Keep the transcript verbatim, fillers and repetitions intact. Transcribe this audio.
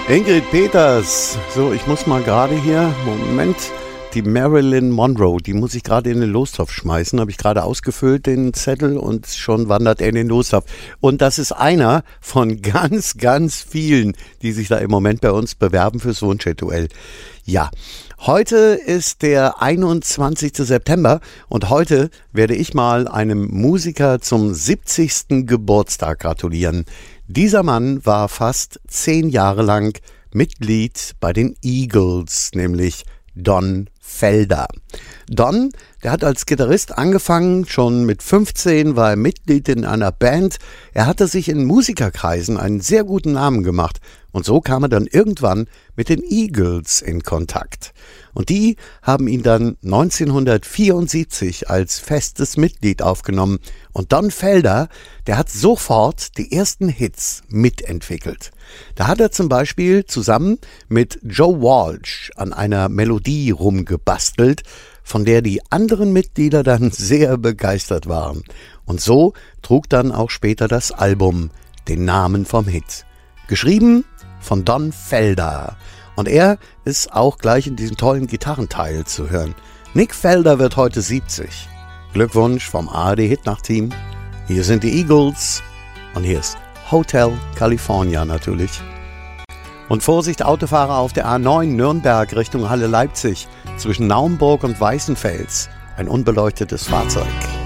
Ingrid Peters. So, ich muss mal gerade hier, Moment, die Marilyn Monroe, die muss ich gerade in den Lostopf schmeißen. Habe ich gerade ausgefüllt, den Zettel, und schon wandert er in den Lostopf. Und das ist einer von ganz, ganz vielen, die sich da im Moment bei uns bewerben fürs Wunschrituell. Ja, heute ist der einundzwanzigste September und heute werde ich mal einem Musiker zum siebzigsten Geburtstag gratulieren. Dieser Mann war fast zehn Jahre lang Mitglied bei den Eagles, nämlich Don Felder. Don, der hat als Gitarrist angefangen, schon mit fünfzehn war er Mitglied in einer Band. Er hatte sich in Musikerkreisen einen sehr guten Namen gemacht und so kam er dann irgendwann mit den Eagles in Kontakt. Und die haben ihn dann neunzehnhundertvierundsiebzig als festes Mitglied aufgenommen. Und Don Felder, der hat sofort die ersten Hits mitentwickelt. Da hat er zum Beispiel zusammen mit Joe Walsh an einer Melodie rumgebastelt, von der die anderen Mitglieder dann sehr begeistert waren. Und so trug dann auch später das Album den Namen vom Hit. Geschrieben von Don Felder. Und er ist auch gleich in diesem tollen Gitarrenteil zu hören. Nick Felder wird heute siebzig. Glückwunsch vom A R D-Hitnacht-Team. Hier sind die Eagles und hier ist Hotel California natürlich. Und Vorsicht, Autofahrer auf der A neun Nürnberg Richtung Halle Leipzig zwischen Naumburg und Weißenfels. Ein unbeleuchtetes Fahrzeug.